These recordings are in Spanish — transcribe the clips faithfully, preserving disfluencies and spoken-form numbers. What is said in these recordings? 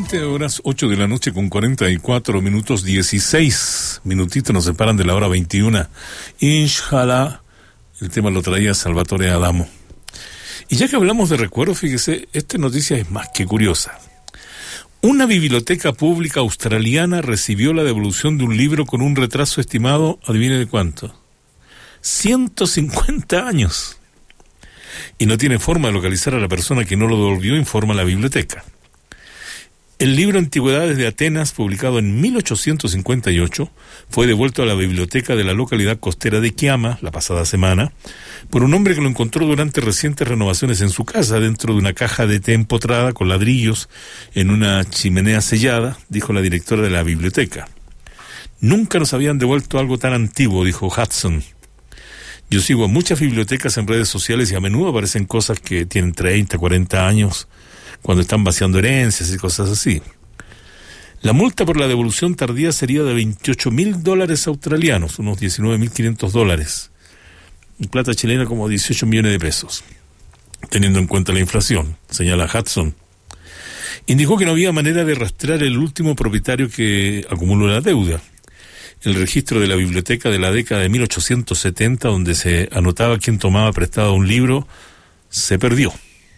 siete horas, ocho de la noche con cuarenta y cuatro minutos, dieciséis minutitos nos separan de la hora veintiuna. Inshallah, el tema lo traía Salvatore Adamo. Y ya que hablamos de recuerdos, fíjese, esta noticia es más que curiosa. Una biblioteca pública australiana recibió la devolución de un libro con un retraso estimado, adivine de cuánto, ciento cincuenta años. Y no tiene forma de localizar a la persona que no lo devolvió, informa la biblioteca. El libro Antigüedades de Atenas, publicado en mil ochocientos cincuenta y ocho, fue devuelto a la biblioteca de la localidad costera de Kiama la pasada semana por un hombre que lo encontró durante recientes renovaciones en su casa dentro de una caja de té empotrada con ladrillos en una chimenea sellada, dijo la directora de la biblioteca. Nunca nos habían devuelto algo tan antiguo, dijo Hudson. Yo sigo a muchas bibliotecas en redes sociales y a menudo aparecen cosas que tienen treinta, cuarenta años, cuando están vaciando herencias y cosas así. La multa por la devolución tardía sería de veintiocho mil dólares australianos, unos diecinueve mil quinientos dólares. En plata chilena como dieciocho millones de pesos, teniendo en cuenta la inflación, señala Hudson. Indicó que no había manera de rastrear el último propietario que acumuló la deuda. El registro de la biblioteca de la década de mil ochocientos setenta, donde se anotaba quién tomaba prestado un libro, se perdió.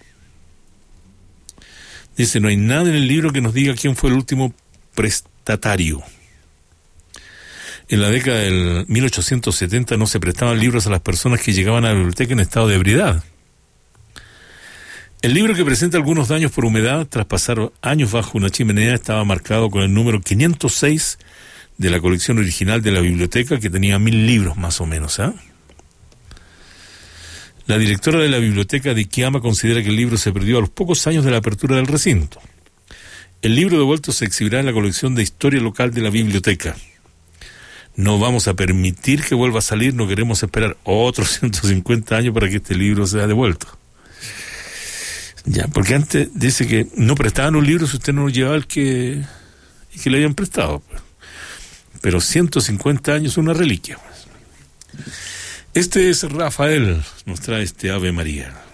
Dice, no hay nada en el libro que nos diga quién fue el último prestatario. En la década del mil ochocientos setenta no se prestaban libros a las personas que llegaban a la biblioteca en estado de ebriedad. El libro, que presenta algunos daños por humedad tras pasar años bajo una chimenea, estaba marcado con el número quinientos seis de la colección original de la biblioteca, que tenía mil libros más o menos, ¿eh? La directora de la biblioteca de Kiama considera que el libro se perdió a los pocos años de la apertura del recinto. El libro devuelto se exhibirá en la colección de historia local de la biblioteca. No vamos a permitir que vuelva a salir, no queremos esperar otros ciento cincuenta años para que este libro sea devuelto. Ya, porque antes dice que no prestaban un libro si usted no lo llevaba el que, el que le habían prestado. Pero ciento cincuenta años es una reliquia. Este es Rafael, nos trae este Ave María.